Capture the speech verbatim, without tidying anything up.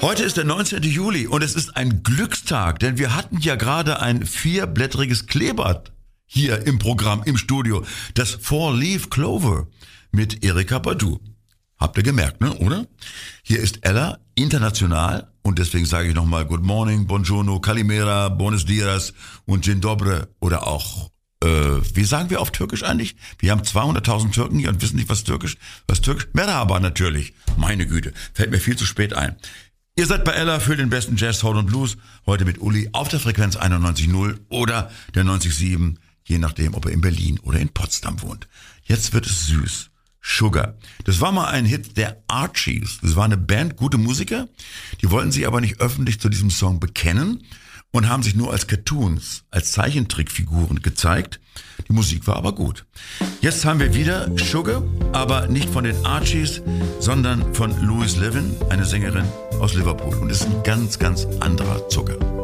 Heute ist der neunzehnten Juli und es ist ein Glückstag, denn wir hatten ja gerade ein vierblättriges Kleeblatt hier im Programm, im Studio. Das Four-Leaf Clover mit Erykah Badu. Habt ihr gemerkt, ne, oder? Hier ist Ella international und deswegen sage ich nochmal Good Morning, Buongiorno, Kalimera, Buenos Dias und Dzień dobry oder auch, äh, wie sagen wir auf Türkisch eigentlich? Wir haben zweihunderttausend Türken hier und wissen nicht, was Türkisch, was Türkisch? Merhaba natürlich. Meine Güte, fällt mir viel zu spät ein. Ihr seid bei Ella für den besten Jazz, Soul und Blues. Heute mit Uli auf der Frequenz einundneunzig Komma null oder der neunzig Komma sieben, je nachdem, ob er in Berlin oder in Potsdam wohnt. Jetzt wird es süß. Sugar. Das war mal ein Hit der Archies. Das war eine Band, gute Musiker. Die wollten sich aber nicht öffentlich zu diesem Song bekennen und haben sich nur als Cartoons, als Zeichentrickfiguren gezeigt. Die Musik war aber gut. Jetzt haben wir wieder Sugar, aber nicht von den Archies, sondern von Louise Levin, eine Sängerin aus Liverpool. Und es ist ein ganz, ganz anderer Zucker.